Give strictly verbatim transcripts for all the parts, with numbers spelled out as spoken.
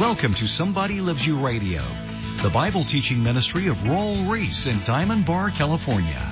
Welcome to Somebody Loves You Radio, the Bible teaching ministry of Raul Reese in Diamond Bar, California.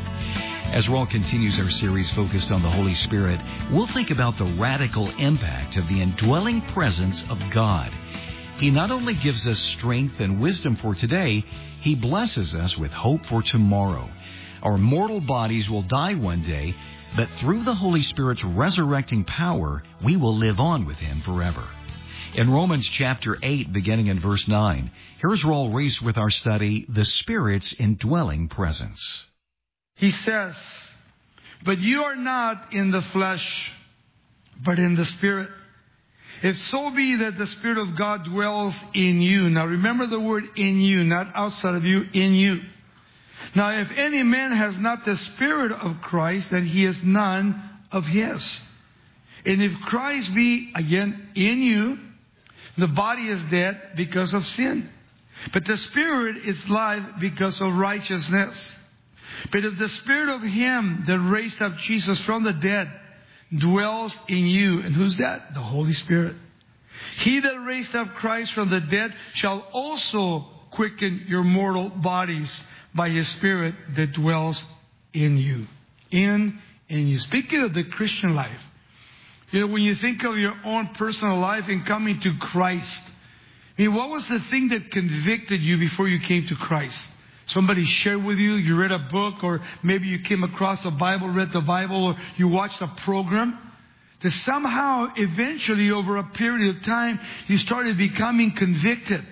As Raul continues our series focused on the Holy Spirit, we'll think about the radical impact of the indwelling presence of God. He not only gives us strength and wisdom for today, He blesses us with hope for tomorrow. Our mortal bodies will die one day, but through the Holy Spirit's resurrecting power, we will live on with Him forever. In Romans chapter eight, beginning in verse nine, here's Raul Reese with our study, The Spirit's Indwelling Presence. He says, "But you are not in the flesh, but in the Spirit. If so be that the Spirit of God dwells in you." Now remember the word in you, not outside of you, in you. "Now if any man has not the Spirit of Christ, then he is none of His. And if Christ be, again, in you, the body is dead because of sin, but the Spirit is life because of righteousness. But if the Spirit of Him that raised up Jesus from the dead dwells in you," and who's that? The Holy Spirit. "He that raised up Christ from the dead shall also quicken your mortal bodies by His Spirit that dwells in you." In, in you. Speaking of the Christian life, you know, when you think of your own personal life and coming to Christ, I mean, what was the thing that convicted you before you came to Christ? Somebody shared with you, you read a book, or maybe you came across a Bible, read the Bible, or you watched a program, that somehow, eventually, over a period of time, you started becoming convicted,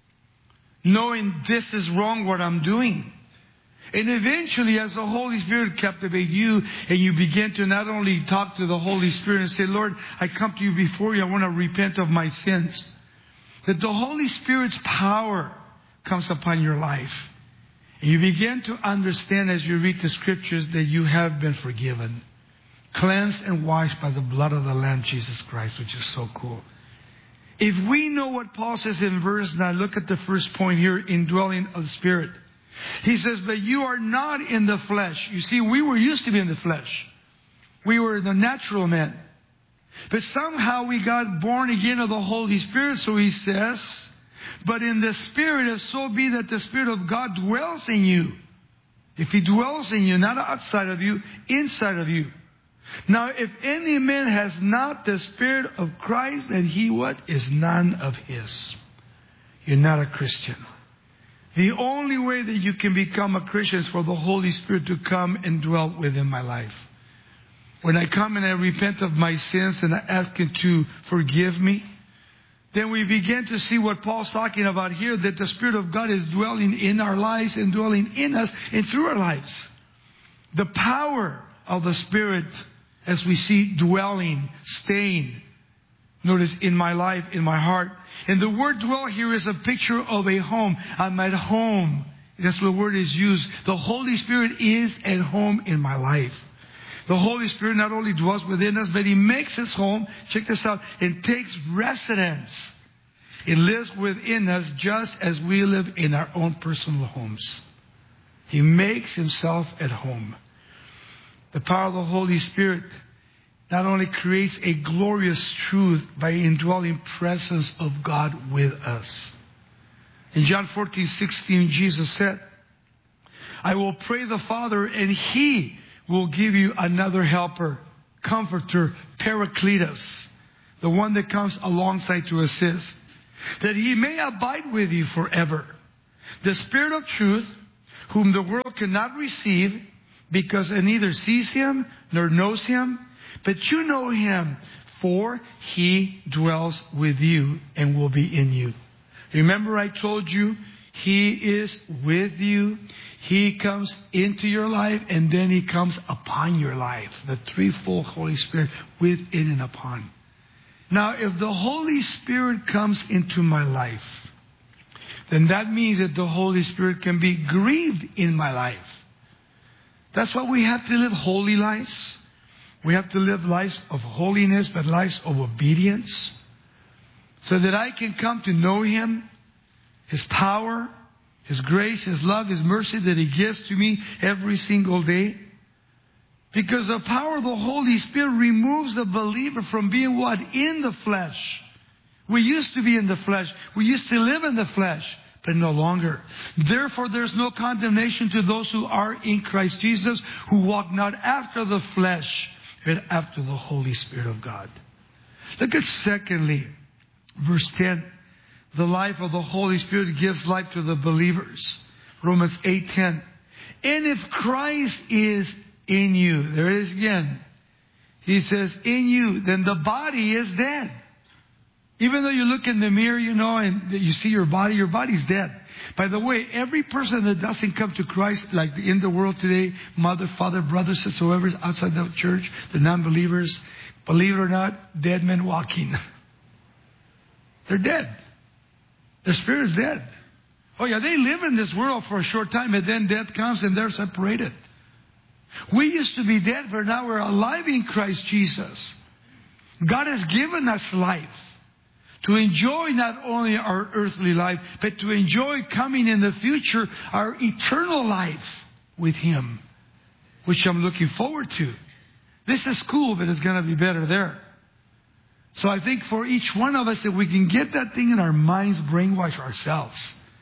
knowing this is wrong what I'm doing. And eventually, as the Holy Spirit captivates you, and you begin to not only talk to the Holy Spirit and say, "Lord, I come to you before you, I want to repent of my sins," that the Holy Spirit's power comes upon your life. And you begin to understand as you read the Scriptures that you have been forgiven, cleansed and washed by the blood of the Lamb, Jesus Christ, which is so cool. If we know what Paul says in verse nine, look at the first point here, indwelling of the Spirit. He says, "But you are not in the flesh." You see, we were used to be in the flesh. We were the natural man. But somehow we got born again of the Holy Spirit. So he says, "But in the Spirit, if so be that the Spirit of God dwells in you." If He dwells in you, not outside of you, inside of you. "Now, if any man has not the Spirit of Christ, then he what? Is none of His." You're not a Christian. The only way that you can become a Christian is for the Holy Spirit to come and dwell within my life. When I come and I repent of my sins and I ask Him to forgive me, then we begin to see what Paul's talking about here, that the Spirit of God is dwelling in our lives and dwelling in us and through our lives. The power of the Spirit, as we see dwelling, staying, notice, in my life, in my heart. And the word dwell here is a picture of a home. I'm at home. That's what the word is used. The Holy Spirit is at home in my life. The Holy Spirit not only dwells within us, but He makes His home, check this out, and takes residence. It lives within us just as we live in our own personal homes. He makes Himself at home. The power of the Holy Spirit not only creates a glorious truth by indwelling presence of God with us. In John fourteen sixteen, Jesus said, "I will pray the Father, and He will give you another helper, comforter, Paracletus, the one that comes alongside to assist, that He may abide with you forever. The Spirit of truth, whom the world cannot receive, because it neither sees Him nor knows Him, but you know Him, for He dwells with you and will be in you." Remember I told you, He is with you. He comes into your life and then He comes upon your life. The threefold Holy Spirit within and upon. Now, if the Holy Spirit comes into my life, then that means that the Holy Spirit can be grieved in my life. That's why we have to live holy lives. We have to live lives of holiness, but lives of obedience, so that I can come to know Him, His power, His grace, His love, His mercy that He gives to me every single day. Because the power of the Holy Spirit removes the believer from being what? In the flesh. We used to be in the flesh. We used to live in the flesh, but no longer. Therefore, there's no condemnation to those who are in Christ Jesus, who walk not after the flesh, but after the Holy Spirit of God. Look at secondly, verse ten. The life of the Holy Spirit gives life to the believers. Romans eight ten. And if Christ is in you, there it is again. He says, in you, then the body is dead. Even though you look in the mirror, you know, and you see your body, your body's dead. By the way, every person that doesn't come to Christ, like in the world today, mother, father, brothers, sisters, whoever's outside the church, the non-believers, believe it or not, dead men walking. They're dead. Their spirit's dead. Oh yeah, they live in this world for a short time, and then death comes and they're separated. We used to be dead, but now we're alive in Christ Jesus. God has given us life to enjoy not only our earthly life, but to enjoy coming in the future, our eternal life with Him, which I'm looking forward to. This is cool, but it's going to be better there. So I think for each one of us, if we can get that thing in our minds, brainwash ourselves,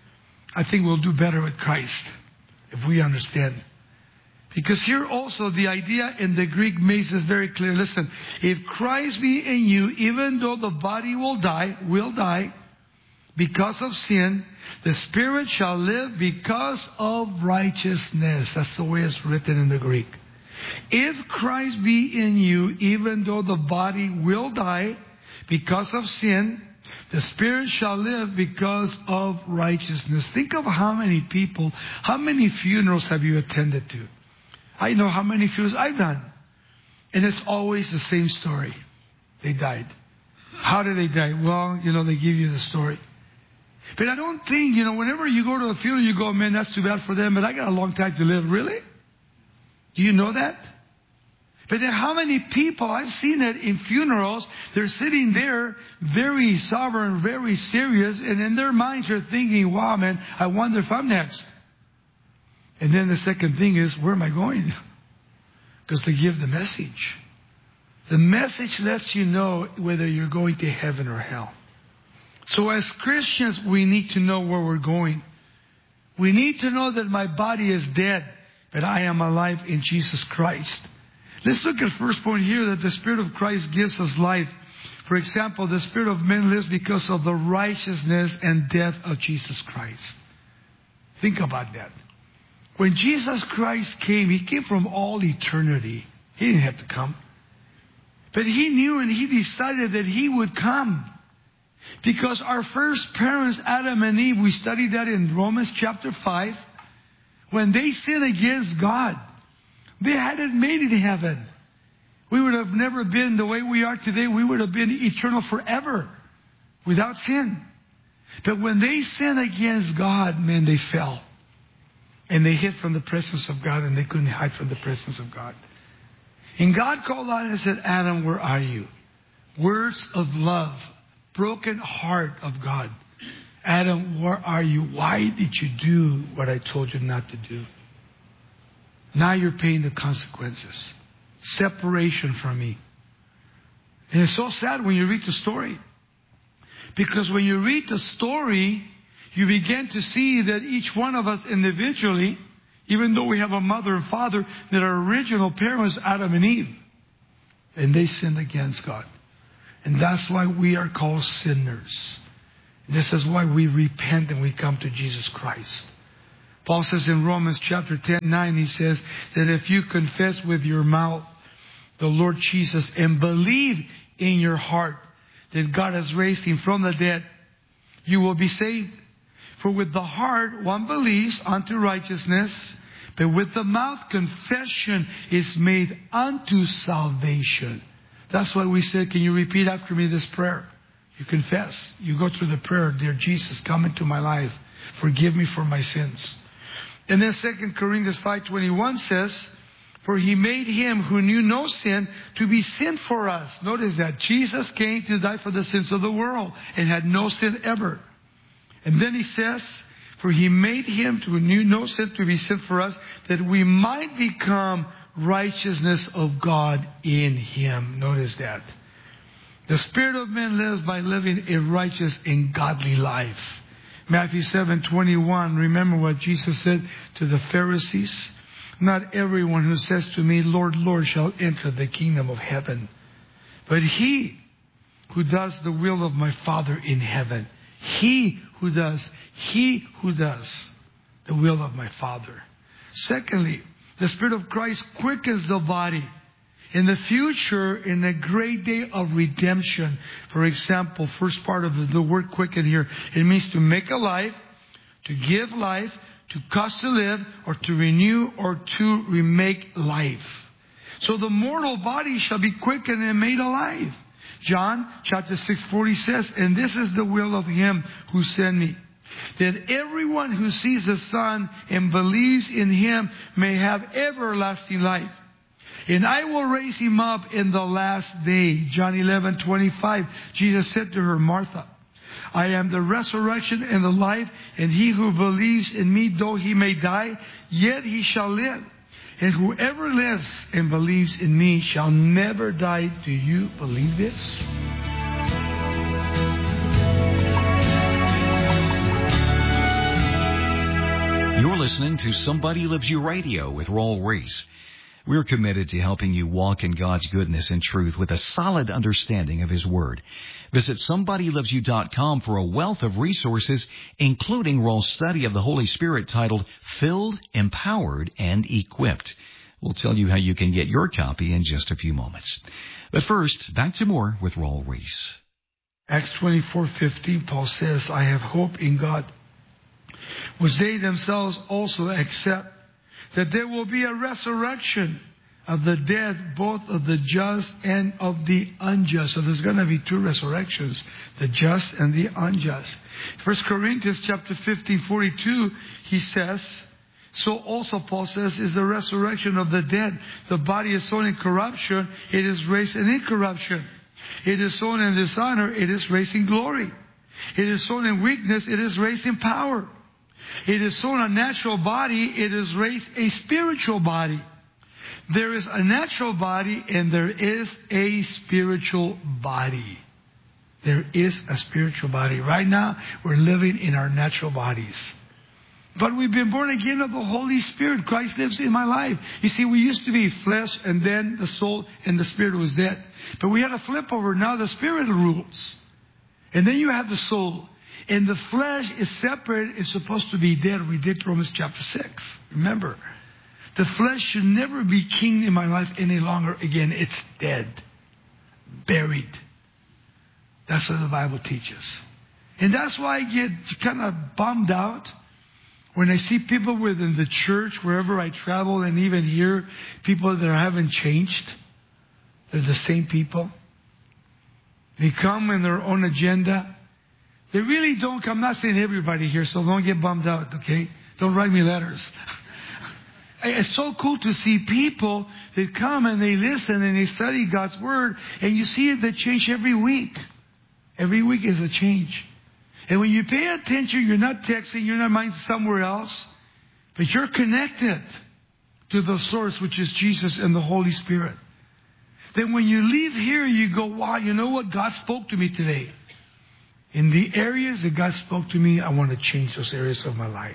I think we'll do better with Christ if we understand. Because here also the idea in the Greek makes this very clear. Listen, if Christ be in you, even though the body will die, will die because of sin, the Spirit shall live because of righteousness. That's the way it's written in the Greek. If Christ be in you, even though the body will die because of sin, the Spirit shall live because of righteousness. Think of how many people, how many funerals have you attended to? I know how many funerals I've done. And it's always the same story. They died. How did they die? Well, you know, they give you the story. But I don't think, you know, whenever you go to a funeral, you go, man, that's too bad for them, but I got a long time to live. Really? Do you know that? But then how many people, I've seen it in funerals, they're sitting there very sovereign, very serious, and in their minds they're thinking, wow, man, I wonder if I'm next. And then the second thing is, where am I going? Because they give the message. The message lets you know whether you're going to heaven or hell. So as Christians, we need to know where we're going. We need to know that my body is dead, but I am alive in Jesus Christ. Let's look at the first point here, that the Spirit of Christ gives us life. For example, the Spirit of man lives because of the righteousness and death of Jesus Christ. Think about that. When Jesus Christ came, He came from all eternity. He didn't have to come. But He knew and He decided that He would come. Because our first parents, Adam and Eve, we studied that in Romans chapter five. When they sinned against God, they hadn't made it in heaven. We would have never been the way we are today. We would have been eternal forever without sin. But when they sinned against God, man, they fell. And they hid from the presence of God, and they couldn't hide from the presence of God. And God called out and said, Adam, where are you? Words of love, broken heart of God. Adam, where are you? Why did you do what I told you not to do? Now you're paying the consequences. Separation from me. And it's so sad when you read the story. Because when you read the story, you begin to see that each one of us individually, even though we have a mother and father, that our original parents, Adam and Eve, and they sinned against God. And that's why we are called sinners. This is why we repent and we come to Jesus Christ. Paul says in Romans chapter ten, nine, he says that if you confess with your mouth the Lord Jesus and believe in your heart that God has raised Him from the dead, you will be saved. For with the heart one believes unto righteousness, but with the mouth confession is made unto salvation. That's why we said, can you repeat after me this prayer? You confess. You go through the prayer, dear Jesus, come into my life. Forgive me for my sins. And then Second Corinthians five twenty-one says, for He made Him who knew no sin to be sin for us. Notice that. Jesus came to die for the sins of the world and had no sin ever. And then He says, for He made Him who knew no sin to be sin for us, that we might become righteousness of God in Him. Notice that. The spirit of man lives by living a righteous and godly life. Matthew seven twenty-one, remember what Jesus said to the Pharisees? Not everyone who says to me, Lord, Lord, shall enter the kingdom of heaven, but he who does the will of my Father in heaven. He who does, he who does the will of my Father. Secondly, the Spirit of Christ quickens the body. In the future, in the great day of redemption, for example, first part of the, the word quicken here, it means to make alive, to give life, to cause to live, or to renew, or to remake life. So the mortal body shall be quickened and made alive. John chapter six forty says, and this is the will of him who sent me, that everyone who sees the Son and believes in him may have everlasting life. And I will raise him up in the last day. John eleven twenty-five, Jesus said to her, Martha, I am the resurrection and the life, and he who believes in me, though he may die, yet he shall live. And whoever lives and believes in me shall never die. Do you believe this? You're listening to Somebody Loves You Radio with Raul Ries. We're committed to helping you walk in God's goodness and truth with a solid understanding of His Word. Visit somebody loves you dot com for a wealth of resources, including Raul's study of the Holy Spirit titled Filled, Empowered, and Equipped. We'll tell you how you can get your copy in just a few moments. But first, back to more with Raul Ries. Acts twenty-four fifteen, Paul says, I have hope in God, which they themselves also accept, that there will be a resurrection of the dead, both of the just and of the unjust. So there's going to be two resurrections, the just and the unjust. First Corinthians chapter fifteen forty-two, he says, so also Paul says, is the resurrection of the dead. The body is sown in corruption, it is raised in incorruption. It is sown in dishonor, it is raised in glory. It is sown in weakness, it is raised in power. It is sown a natural body, it is raised a spiritual body. There is a natural body and there is a spiritual body. There is a spiritual body. Right now, we're living in our natural bodies. But we've been born again of the Holy Spirit. Christ lives in my life. You see, we used to be flesh and then the soul and the spirit was dead. But we had a flip over. Now the spirit rules. And then you have the soul. And the flesh is separate, is supposed to be dead. We did Romans chapter six. Remember, the flesh should never be king in my life any longer again. It's dead. Buried. That's what the Bible teaches. And that's why I get kind of bummed out when I see people within the church, wherever I travel, and even here, people that haven't changed. They're the same people. They come in their own agenda. They really don't come. I'm not saying everybody here, so don't get bummed out, okay? Don't write me letters. It's so cool to see people that come and they listen and they study God's Word, and you see it, they change every week. Every week is a change. And when you pay attention, you're not texting, you're not minding somewhere else, but you're connected to the source, which is Jesus and the Holy Spirit. Then when you leave here, you go, wow, you know what? God spoke to me today. In the areas that God spoke to me, I want to change those areas of my life.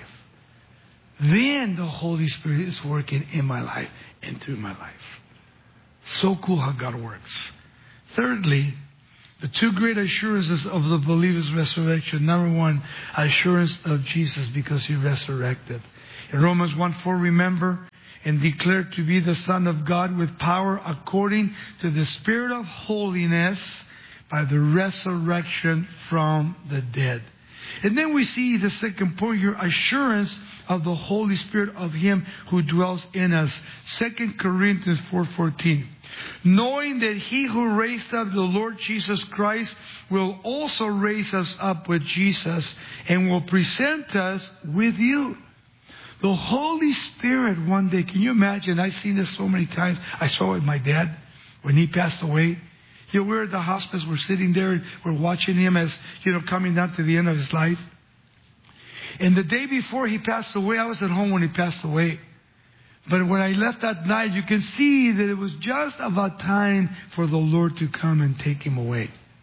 Then the Holy Spirit is working in my life and through my life. So cool how God works. Thirdly, the two great assurances of the believer's resurrection. Number one, assurance of Jesus because He resurrected. In Romans one four, remember, and declared to be the Son of God with power according to the Spirit of holiness by the resurrection from the dead. And then we see the second point here, assurance of the Holy Spirit of Him who dwells in us. Second Corinthians four fourteen. Knowing that He who raised up the Lord Jesus Christ will also raise us up with Jesus and will present us with you. The Holy Spirit one day, can you imagine? I've seen this so many times. I saw it with my dad when he passed away. You know, we're at the hospice, we're sitting there, we're watching him as, you know, coming down to the end of his life. And the day before he passed away, I was at home when he passed away. But when I left that night, you can see that it was just about time for the Lord to come and take him away.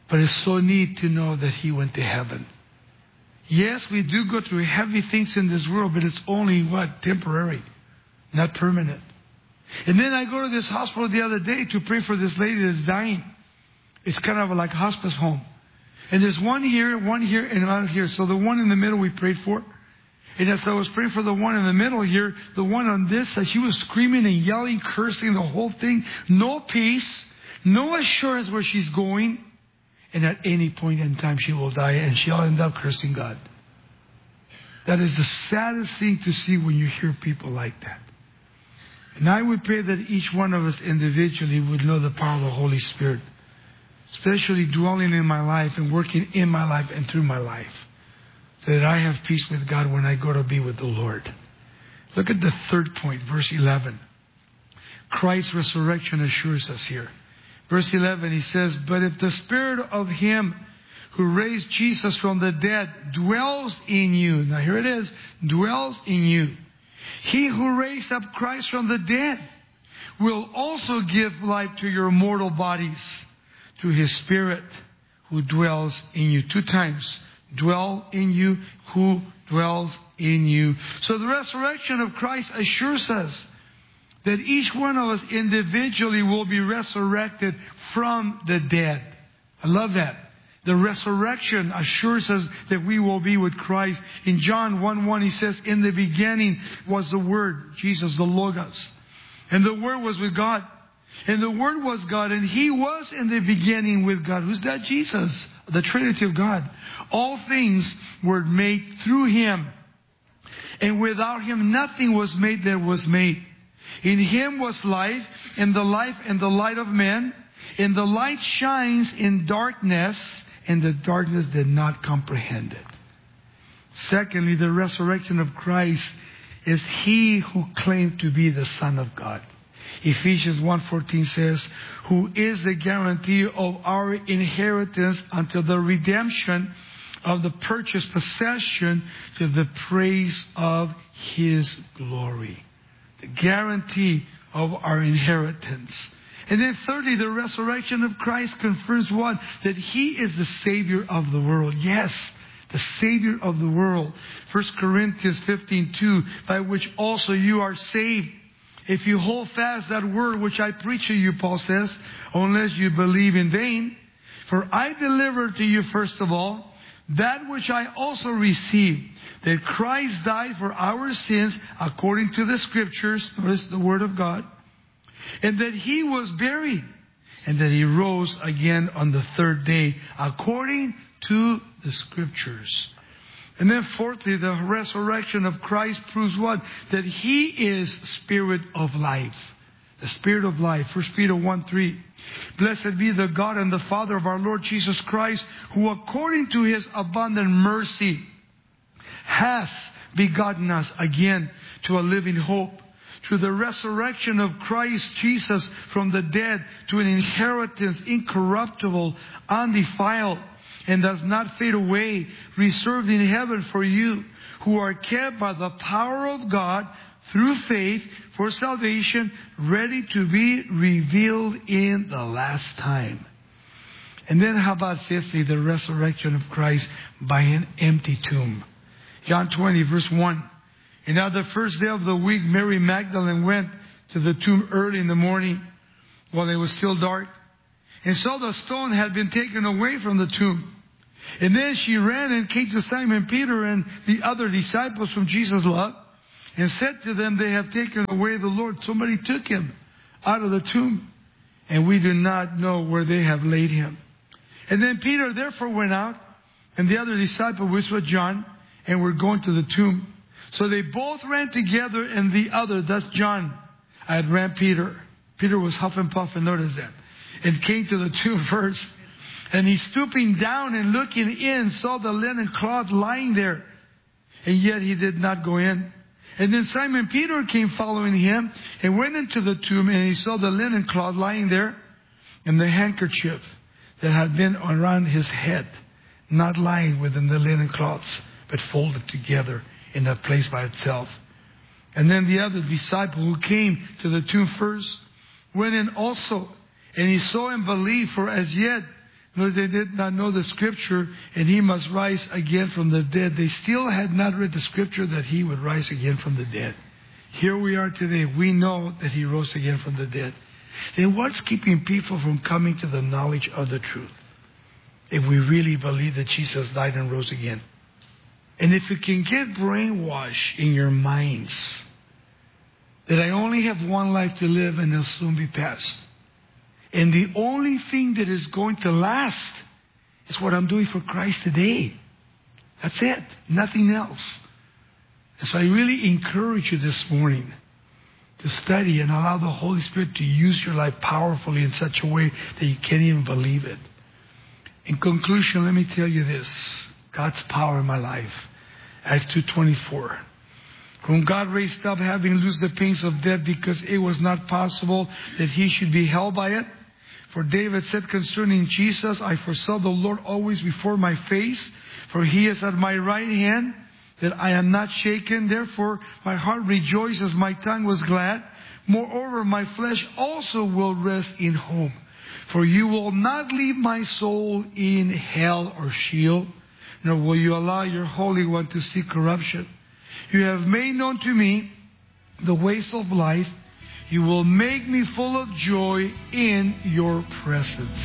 But it's so neat to know that He went to heaven. Yes, we do go through heavy things in this world, but it's only, what, temporary, not permanent. And then I go to this hospital the other day to pray for this lady that's dying. It's kind of like a hospice home. And there's one here, one here, and one here. So the one in the middle we prayed for. And as I was praying for the one in the middle here, the one on this side, she was screaming and yelling, cursing, the whole thing. No peace, no assurance where she's going. And at any point in time she will die, and she'll end up cursing God. That is the saddest thing to see when you hear people like that. And I would pray that each one of us individually would know the power of the Holy Spirit, especially dwelling in my life and working in my life and through my life, so that I have peace with God when I go to be with the Lord. Look at the third point, verse eleven. Christ's resurrection assures us here. Verse eleven, he says, "But if the Spirit of Him who raised Jesus from the dead dwells in you," now here it is, dwells in you, "He who raised up Christ from the dead will also give life to your mortal bodies through His Spirit who dwells in you." Two times. Dwell in you, who dwells in you. So the resurrection of Christ assures us that each one of us individually will be resurrected from the dead. I love that. The resurrection assures us that we will be with Christ. In John one one, he says, "In the beginning was the Word," Jesus, the Logos. "And the Word was with God. And the Word was God. And He was in the beginning with God." Who's that? Jesus, the Trinity of God. "All things were made through Him. And without Him nothing was made that was made. In Him was life, and the life and the light of men. And the light shines in darkness, and the darkness did not comprehend it." Secondly, the resurrection of Christ is He who claimed to be the Son of God. Ephesians one fourteen says, "Who is the guarantee of our inheritance until the redemption of the purchased possession to the praise of His glory." The guarantee of our inheritance. And then thirdly, the resurrection of Christ confirms what? That He is the Savior of the world. Yes, the Savior of the world. First Corinthians fifteen two, "By which also you are saved, if you hold fast that word which I preach to you," Paul says, "unless you believe in vain. For I delivered to you first of all that which I also received, that Christ died for our sins according to the Scriptures," notice the Word of God, "and that He was buried, and that He rose again on the third day according to the Scriptures." And then fourthly, the resurrection of Christ proves what? That He is Spirit of life. The Spirit of life. First Peter one three. "Blessed be the God and the Father of our Lord Jesus Christ, who according to His abundant mercy has begotten us again to a living hope, through the resurrection of Christ Jesus from the dead, to an inheritance incorruptible, undefiled, and does not fade away, reserved in heaven for you, who are kept by the power of God through faith for salvation, ready to be revealed in the last time." And then how about fifthly, the resurrection of Christ by an empty tomb. John twenty verse one. "And on the first day of the week, Mary Magdalene went to the tomb early in the morning while it was still dark, and saw the stone had been taken away from the tomb. And then she ran and came to Simon Peter and the other disciples whom Jesus loved, and said to them, 'They have taken away the Lord.'" Somebody took Him out of the tomb, "and we do not know where they have laid Him." And then Peter therefore went out, and the other disciple, which was John, and were going to the tomb. So they both ran together, and the other, that's John, I had ran Peter. Peter was huff and puff, and notice that. And came to the tomb first. And he, stooping down and looking in, saw the linen cloth lying there. And yet he did not go in. And then Simon Peter came following him, and went into the tomb, and he saw the linen cloth lying there, and the handkerchief that had been around His head, not lying within the linen cloths, but folded together in a place by itself. And then the other disciple who came to the tomb first went in also, and he saw and believed, for as yet nor they did not know the Scripture, and He must rise again from the dead. They still had not read the Scripture that He would rise again from the dead. Here we are today. We know that He rose again from the dead. Then what's keeping people from coming to the knowledge of the truth? If we really believe that Jesus died and rose again. And if you can get brainwashed in your minds that I only have one life to live and it'll soon be past. And the only thing that is going to last is what I'm doing for Christ today. That's it. Nothing else. And so I really encourage you this morning to study and allow the Holy Spirit to use your life powerfully in such a way that you can't even believe it. In conclusion, let me tell you this. God's power in my life. Acts two twenty-four. Whom God raised up, having loosed the pains of death, because it was not possible that He should be held by it. For David said concerning Jesus, I foresaw the Lord always before my face, for He is at my right hand, that I am not shaken. Therefore my heart rejoices, my tongue was glad. Moreover, my flesh also will rest in hope. For you will not leave my soul in hell or Sheol, nor will you allow your Holy One to see corruption. You have made known to me the ways of life. You will make me full of joy in your presence.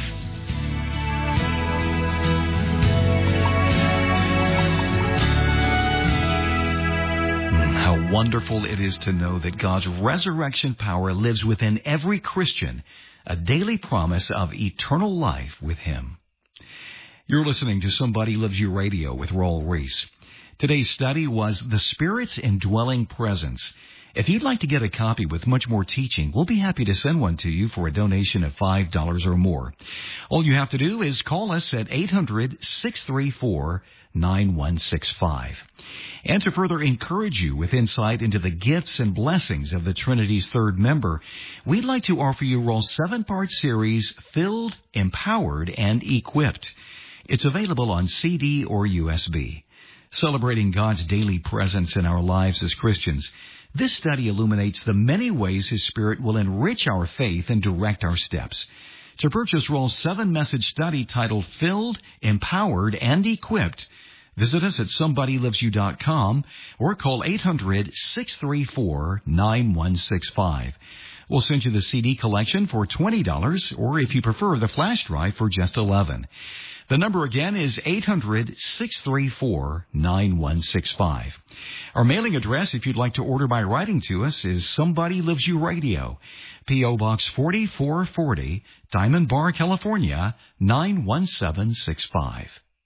How wonderful it is to know that God's resurrection power lives within every Christian, a daily promise of eternal life with Him. You're listening to Somebody Loves You Radio with Raul Ries. Today's study was The Spirit's Indwelling Presence. If you'd like to get a copy with much more teaching, we'll be happy to send one to you for a donation of five dollars or more. All you have to do is call us at eight hundred, six three four, nine one six five. And to further encourage you with insight into the gifts and blessings of the Trinity's third member, we'd like to offer you Raul's seven-part series, Filled, Empowered, and Equipped. It's available on C D or U S B. Celebrating God's daily presence in our lives as Christians, this study illuminates the many ways His Spirit will enrich our faith and direct our steps. To purchase Raul's seven-message study titled Filled, Empowered, and Equipped, visit us at somebody lives you dot com or call eight hundred, six three four, nine one six five. We'll send you the C D collection for twenty dollars, or if you prefer, the flash drive for just eleven dollars. The number again is eight hundred, six three four, nine one six five. Our mailing address, if you'd like to order by writing to us, is Somebody Loves You Radio, P O Box forty-four forty, Diamond Bar, California, nine one seven six five.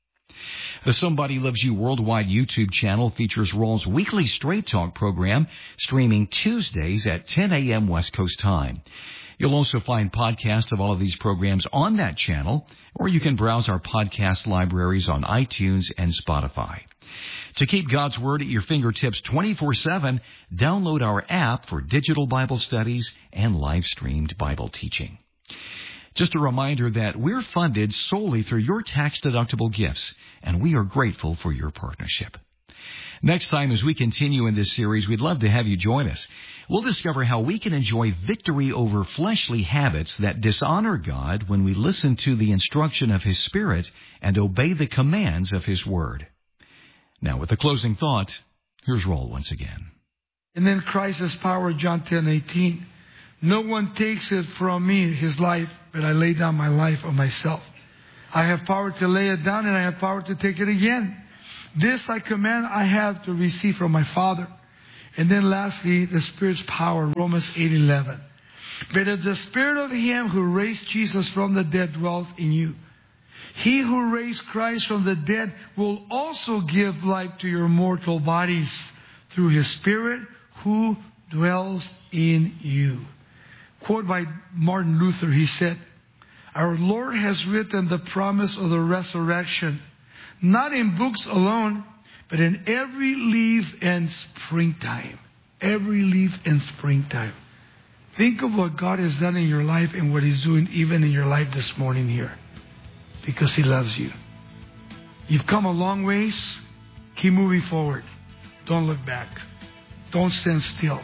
The Somebody Loves You Worldwide YouTube channel features Raul's weekly Straight Talk program, streaming Tuesdays at ten a.m. West Coast time. You'll also find podcasts of all of these programs on that channel, or you can browse our podcast libraries on iTunes and Spotify. To keep God's Word at your fingertips twenty-four seven, download our app for digital Bible studies and live-streamed Bible teaching. Just a reminder that we're funded solely through your tax-deductible gifts, and we are grateful for your partnership. Next time, as we continue in this series, we'd love to have you join us. We'll discover how we can enjoy victory over fleshly habits that dishonor God when we listen to the instruction of His Spirit and obey the commands of His Word. Now, with a closing thought, here's Raul once again. And then Christ's power, John ten eighteen. No one takes it from me, His life, but I lay down my life of myself. I have power to lay it down, and I have power to take it again. This I command I have to receive from my Father. And then lastly, the Spirit's power, Romans eight eleven. But if the Spirit of Him who raised Jesus from the dead dwells in you, He who raised Christ from the dead will also give life to your mortal bodies through His Spirit who dwells in you. Quote by Martin Luther, he said, Our Lord has written the promise of the resurrection, not in books alone, but in every leaf and springtime. Every leaf and springtime. Think of what God has done in your life and what He's doing even in your life this morning here. Because He loves you. You've come a long ways. Keep moving forward. Don't look back. Don't stand still.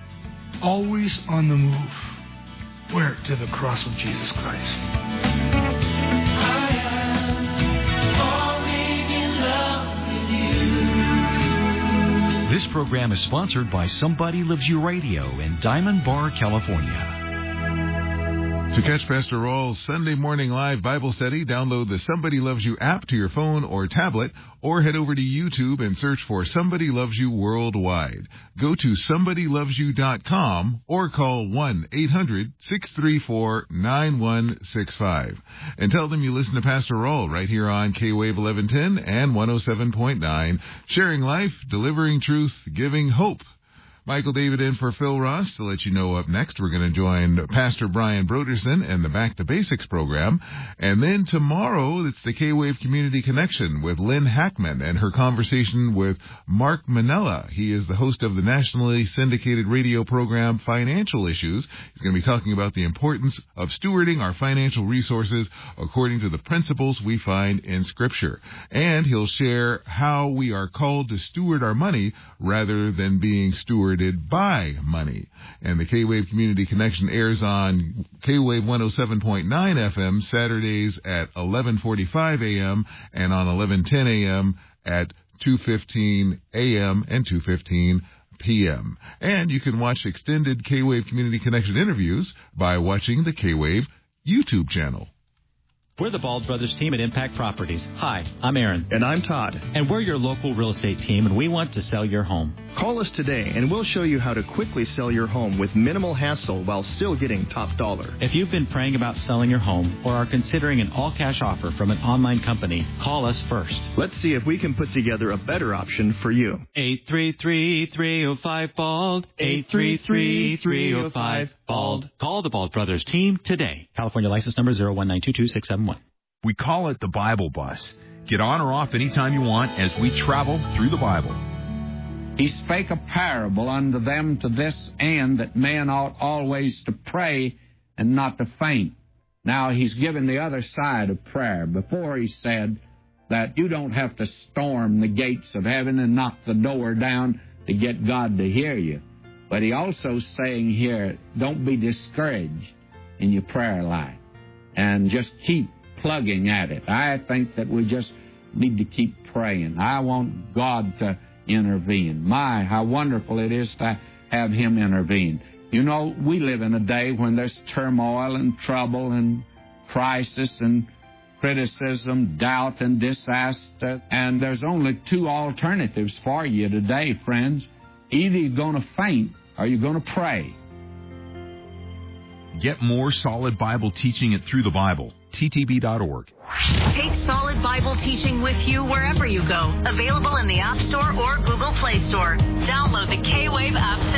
Always on the move. Where? To the cross of Jesus Christ. This program is sponsored by Somebody Loves You Radio in Diamond Bar, California. To catch Pastor Raul's Sunday morning live Bible study, download the Somebody Loves You app to your phone or tablet, or head over to YouTube and search for Somebody Loves You Worldwide. Go to somebody loves you dot com or call one eight hundred six three four nine one six five. And tell them you listen to Pastor Raul right here on K-Wave eleven ten and one oh seven point nine, sharing life, delivering truth, giving hope. Michael David in for Phil Ross. To let you know, up next, we're going to join Pastor Brian Broderson and the Back to Basics program. And then tomorrow, it's the K-Wave Community Connection with Lynn Hackman and her conversation with Mark Manella. He is the host of the nationally syndicated radio program Financial Issues. He's going to be talking about the importance of stewarding our financial resources according to the principles we find in Scripture. And he'll share how we are called to steward our money rather than being stewarded by money. And the K-Wave Community Connection airs on K-Wave one oh seven point nine F M Saturdays at eleven forty-five a.m. and on eleven ten a.m. at two fifteen a.m. and two fifteen p.m. And you can watch extended K-Wave Community Connection interviews by watching the K-Wave YouTube channel. We're the Bald Brothers team at Impact Properties. Hi, I'm Aaron. And I'm Todd. And we're your local real estate team, and we want to sell your home. Call us today, and we'll show you how to quickly sell your home with minimal hassle while still getting top dollar. If you've been praying about selling your home or are considering an all-cash offer from an online company, call us first. Let's see if we can put together a better option for you. eight three three, three oh five, B A L D. eight three three, three oh five, B A L D. Call the Bald Brothers team today. California license number zero one nine two two six seven one. We call it the Bible Bus. Get on or off anytime you want as we travel through the Bible. He spake a parable unto them to this end, that men ought always to pray and not to faint. Now, he's given the other side of prayer. Before he said that you don't have to storm the gates of heaven and knock the door down to get God to hear you. But he also saying here, don't be discouraged in your prayer life and just keep plugging at it. I think that we just need to keep praying. I want God to intervene. My, how wonderful it is to have Him intervene. You know, we live in a day when there's turmoil and trouble and crisis and criticism, doubt and disaster, and there's only two alternatives for you today, friends. Either you're going to faint or you're going to pray. Get more solid Bible teaching it through the Bible. T T B dot org. Take solid Bible teaching with you wherever you go. Available in the App Store or Google Play Store. Download the K-Wave app